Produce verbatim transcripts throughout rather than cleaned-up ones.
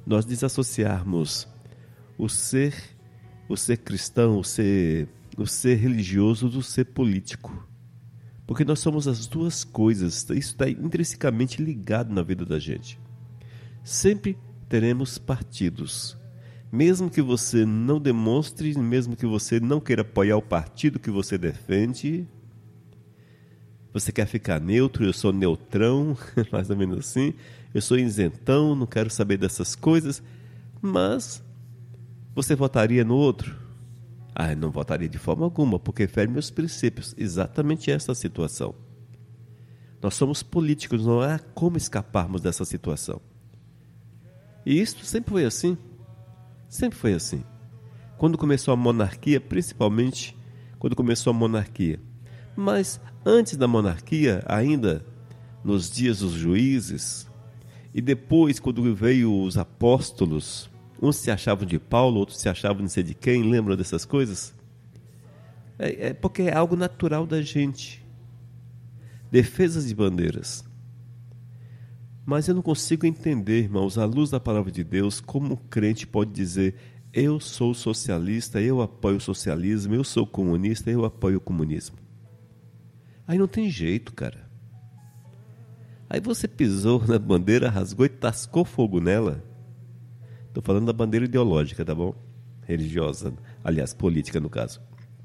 nós desassociarmos o ser, o ser cristão, o ser, o ser religioso do ser político. Porque nós somos as duas coisas, isso está intrinsecamente ligado na vida da gente. Sempre teremos partidos. Mesmo que você não demonstre, mesmo que você não queira apoiar o partido que você defende, você quer ficar neutro, eu sou neutrão, mais ou menos assim, eu sou isentão, não quero saber dessas coisas, mas você votaria no outro? Ah, eu não votaria de forma alguma, porque fere meus princípios. Exatamente essa a situação. Nós somos políticos, não há como escaparmos dessa situação. E isso sempre foi assim. Sempre foi assim. Quando começou a monarquia, principalmente quando começou a monarquia. Mas antes da monarquia, ainda nos dias dos juízes, e depois quando veio os apóstolos, uns se achavam de Paulo, outros se achavam de não sei de quem, lembram dessas coisas? É, é porque é algo natural da gente. Defesas de bandeiras. Mas eu não consigo entender, irmãos, à luz da palavra de Deus, como um crente pode dizer: eu sou socialista, eu apoio o socialismo, eu sou comunista, eu apoio o comunismo. Aí não tem jeito, cara. Aí você pisou na bandeira, rasgou e tascou fogo nela. Estou falando da bandeira ideológica, tá bom? Religiosa, aliás, política no caso.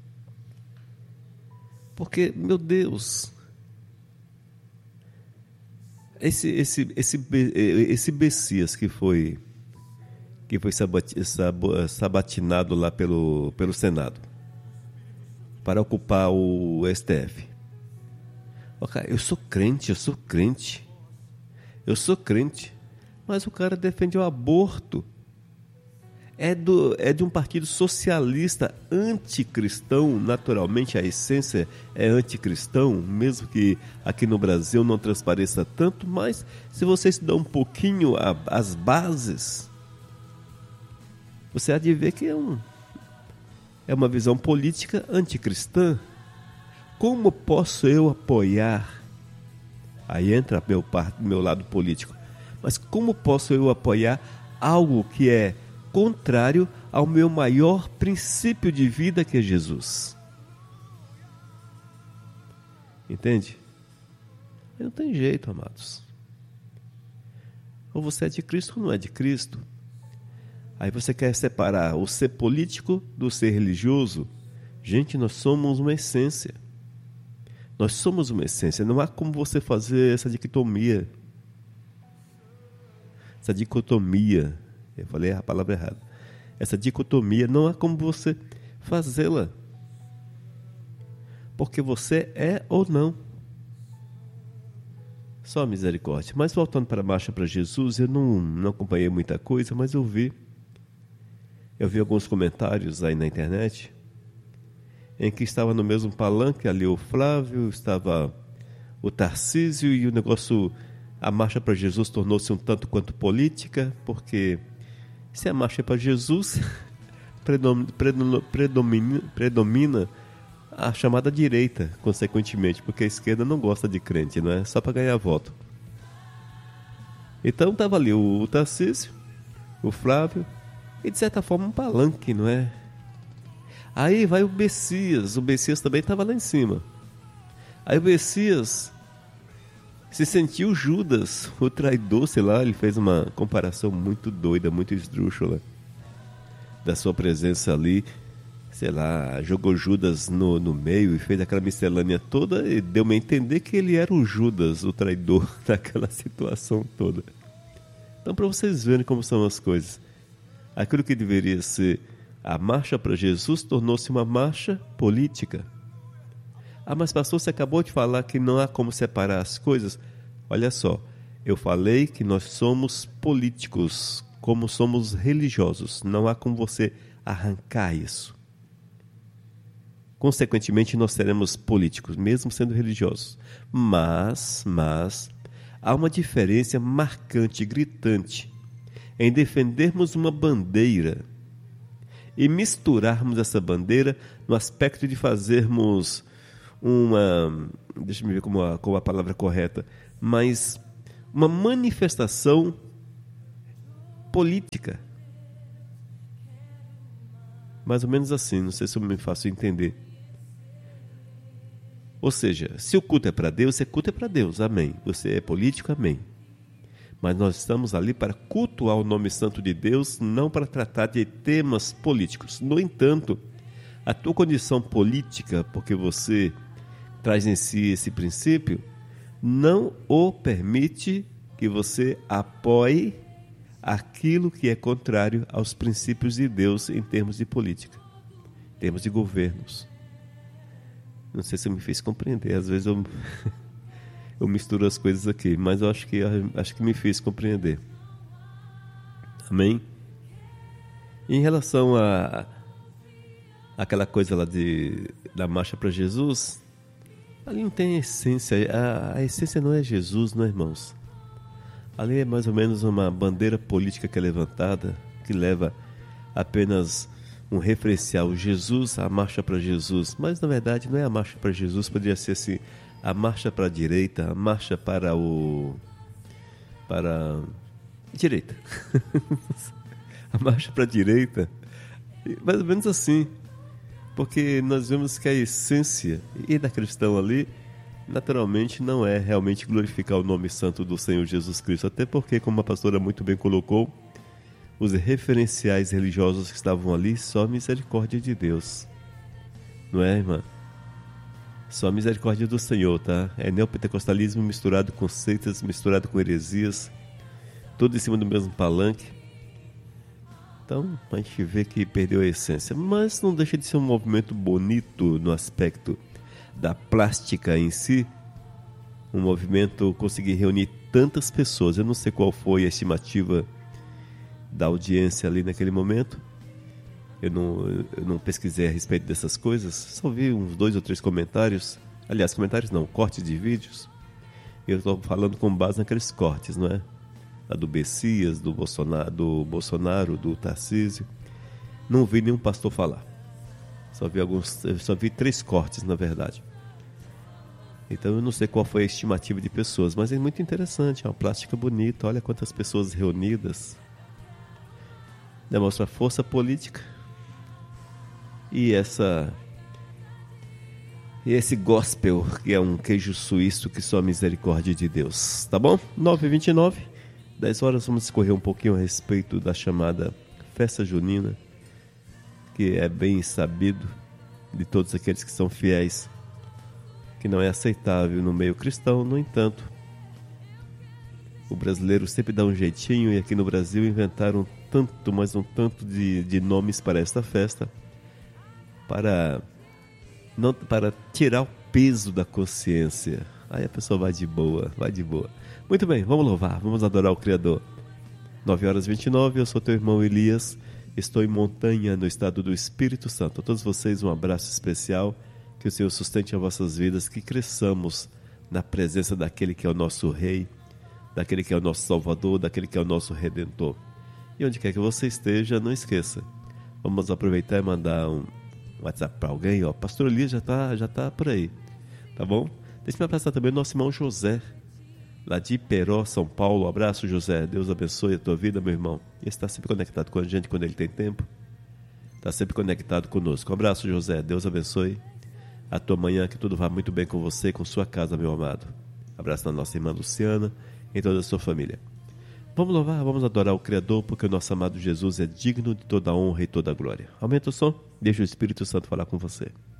Porque, meu Deus, esse, esse, esse, esse Messias que foi, que foi sabatinado lá pelo, pelo Senado para ocupar o S T F. Okay, eu sou crente, eu sou crente, eu sou crente, mas o cara defende o aborto. É, do, é de um partido socialista anticristão, naturalmente a essência é anticristão, mesmo que aqui no Brasil não transpareça tanto, mas se você estudar um pouquinho a, as bases, você há de ver que é, um, é uma visão política anticristã. Como posso eu apoiar? Aí entra meu, meu lado político. Mas como posso eu apoiar algo que é contrário ao meu maior princípio de vida, que é Jesus? Entende? Não tem jeito, amados. Ou você é de Cristo ou não é de Cristo. Aí você quer separar o ser político do ser religioso. Gente, nós somos uma essência. Nós somos uma essência. Não há como você fazer essa dicotomia. Essa dicotomia. Eu falei a palavra errada. Essa dicotomia, não há como você fazê-la. Porque você é ou não. Só misericórdia. Mas voltando para a marcha para Jesus, eu não, não acompanhei muita coisa, mas eu vi. Eu vi alguns comentários aí na internet, em que estava no mesmo palanque ali o Flávio, estava o Tarcísio, e o negócio, a marcha para Jesus tornou-se um tanto quanto política, porque se a marcha é para Jesus, predomina, predomina, predomina a chamada direita, consequentemente, porque a esquerda não gosta de crente, não é? Só para ganhar voto. Então estava ali o Tarcísio, o Flávio, e de certa forma um palanque, não é? Aí vai o Messias, o Messias também estava lá em cima. Aí o Messias se sentiu Judas, o traidor, sei lá, ele fez uma comparação muito doida, muito esdrúxula da sua presença ali, sei lá, jogou Judas no, no meio e fez aquela miscelânea toda e deu-me a entender que ele era o Judas, o traidor daquela situação toda. Então, para vocês verem como são as coisas, aquilo que deveria ser a marcha para Jesus tornou-se uma marcha política. Ah, mas pastor, você acabou de falar que não há como separar as coisas. Olha só, eu falei que nós somos políticos, como somos religiosos. Não há como você arrancar isso. Consequentemente, nós seremos políticos, mesmo sendo religiosos. Mas, mas, há uma diferença marcante, gritante, em defendermos uma bandeira e misturarmos essa bandeira no aspecto de fazermos uma, deixa eu ver como a, como a palavra correta, mas uma manifestação política. Mais ou menos assim, não sei se eu me faço entender. Ou seja, se o culto é para Deus, se culto é para Deus, amém. Você é político, amém. Mas nós estamos ali para cultuar o nome santo de Deus, não para tratar de temas políticos. No entanto, a tua condição política, porque você traz em si esse princípio, não o permite que você apoie aquilo que é contrário aos princípios de Deus em termos de política, em termos de governos. Não sei se eu me fiz compreender, às vezes eu, eu misturo as coisas aqui, mas eu acho que, acho que me fiz compreender. Amém? Em relação a aquela coisa lá de, da marcha para Jesus, ali não tem essência, a, a essência não é Jesus, não é, irmãos? Ali é mais ou menos uma bandeira política que é levantada, que leva apenas um referencial, Jesus, a marcha para Jesus. Mas na verdade não é a marcha para Jesus, poderia ser assim, a marcha para a direita, a marcha para o... para... direita. A marcha para a direita, mais ou menos assim. Porque nós vemos que a essência e da cristão ali, naturalmente, não é realmente glorificar o nome santo do Senhor Jesus Cristo. Até porque, como a pastora muito bem colocou, os referenciais religiosos que estavam ali, só a misericórdia de Deus. Não é, irmã? Só a misericórdia do Senhor, tá? É neopentecostalismo misturado com seitas, misturado com heresias, tudo em cima do mesmo palanque. Então, a gente vê que perdeu a essência. Mas não deixa de ser um movimento bonito no aspecto da plástica em si. Um movimento conseguir reunir tantas pessoas. Eu não sei qual foi a estimativa da audiência ali naquele momento. Eu não, eu não pesquisei a respeito dessas coisas. Só vi uns dois ou três comentários. Aliás, comentários não, cortes de vídeos. Eu estou falando com base naqueles cortes, não é? A do Bessias, do Bolsonaro, do Bolsonaro, do Tarcísio. Não vi nenhum pastor falar. Só vi alguns, só vi três cortes, na verdade. Então eu não sei qual foi a estimativa de pessoas, mas é muito interessante, é uma plástica bonita. Olha quantas pessoas reunidas. Demonstra força política. E essa e esse gospel, que é um queijo suíço que só a misericórdia de Deus. Tá bom? nove e vinte e nove. dez horas, vamos discorrer um pouquinho a respeito da chamada festa junina, que é bem sabido de todos aqueles que são fiéis, que não é aceitável no meio cristão. No entanto, o brasileiro sempre dá um jeitinho, e aqui no Brasil inventaram tanto, mas um tanto de, de nomes para esta festa, para, não, para tirar o peso da consciência. Aí a pessoa vai de boa, vai de boa. Muito bem, vamos louvar, vamos adorar o Criador. nove horas e vinte e nove, eu sou teu irmão Elias, estou em Montanha, no estado do Espírito Santo. A todos vocês um abraço especial, que o Senhor sustente as vossas vidas, que cresçamos na presença daquele que é o nosso Rei, daquele que é o nosso Salvador, daquele que é o nosso Redentor. E onde quer que você esteja, não esqueça, vamos aproveitar e mandar um WhatsApp para alguém, ó, Pastor Elias já está já tá por aí, tá bom? Deixa eu abraçar também o nosso irmão José, lá de Iperó, São Paulo. Um abraço, José. Deus abençoe a tua vida, meu irmão. Ele está sempre conectado com a gente quando ele tem tempo. Está sempre conectado conosco. Um abraço, José. Deus abençoe a tua manhã, que tudo vá muito bem com você e com sua casa, meu amado. Um abraço na nossa irmã Luciana e toda a sua família. Vamos louvar, vamos adorar o Criador, porque o nosso amado Jesus é digno de toda a honra e toda a glória. Aumenta o som, deixa o Espírito Santo falar com você.